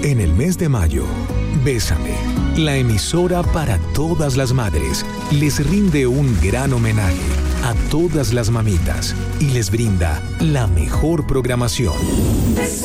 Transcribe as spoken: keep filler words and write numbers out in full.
En el mes de mayo, Bésame, la emisora para todas las madres, les rinde un gran homenaje a todas las mamitas y les brinda la mejor programación.